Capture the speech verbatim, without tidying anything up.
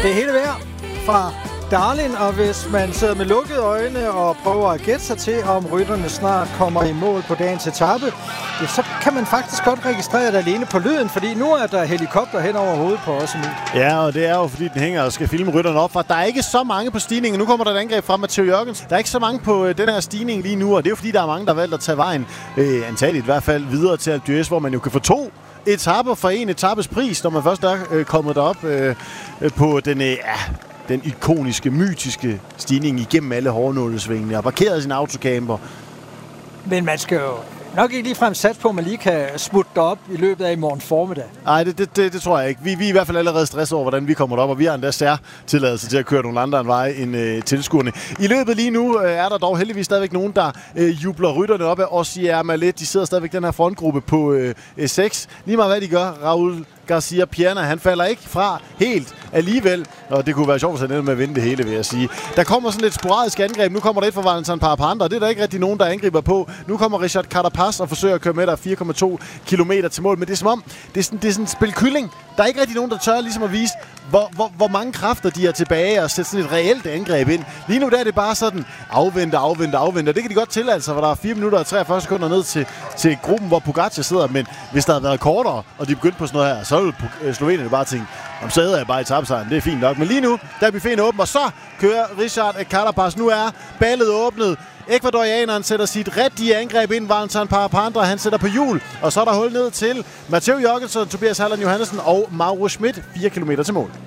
Det er hele værd fra Darlin, og hvis man sidder med lukkede øjne og prøver at gætte sig til, om rytterne snart kommer i mål på dagens etape, så kan man faktisk godt registrere det alene på lyden, fordi nu er der helikopter hen over hovedet på os. Ja, og det er jo fordi, den hænger og skal filme rytterne op, for der er ikke så mange på stigningen. Nu kommer der et angreb fra Matteo Jørgensen. Der er ikke så mange på den her stigning lige nu, og det er jo fordi, der er mange, der har valgt at tage vejen, øh, antageligt i hvert fald, videre til Alpe d'Huez, hvor man jo kan få to etaper for en etapes pris, når man først er øh, kommet derop øh, på den, øh, ja, den ikoniske, mytiske stigning igennem alle hårnålesvingene og parkeret sin autocamper. Men man skal jo nok ikke ligefrem sats på, at man lige kan smutte derop i løbet af i morgen formiddag. Nej, det, det, det, det tror jeg ikke. Vi, vi er i hvert fald allerede stresset over, hvordan vi kommer derop, og vi har endda særtilladelse til at køre nogle andre veje end øh, tilskuerne. I løbet lige nu øh, er der dog heldigvis stadigvæk nogen, der øh, jubler rytterne op af Ossier Malet. De sidder stadigvæk i den her frontgruppe på øh, seks. Lige meget hvad de gør, Raul Garcia Piana, han falder ikke fra helt alligevel, og det kunne være sjovt at ende med at vinde det hele, vil jeg sige. Der kommer sådan lidt sporadisk angreb. Nu kommer der et fra Valentin Parapanda, og det er der ikke rigtig nogen, der angriber på. Nu kommer Richard Carapaz og forsøger at køre med der fire komma to kilometer til mål, men det er som om, det er sådan, det er sådan et spil kylling. Der er ikke rigtig nogen, der tør ligesom at vise, hvor, hvor, hvor mange kræfter de er tilbage og sætte sådan et reelt angreb ind. Lige nu der er det bare sådan, afvente, afvente, afvente. Det kan de godt tillade sig, for der er fire minutter og treogfyrre sekunder ned til, til gruppen, hvor Pogacar sidder. Men hvis der havde været kortere, og de begyndte på sådan noget her, så ville Slovenien bare tænke, om så æder jeg bare i tabsejren, det er fint nok. Men lige nu, der er buffeten åben, og så kører Richard Carapaz. Nu er ballet åbnet. Ecuadorianeren sætter sit rigtige angreb ind, Valentin Parapanda, han sætter på hjul, og så er der hul ned til Matteo Jørgensen, Tobias Halland Johannessen og Mauro Schmidt, fire kilometer til mål.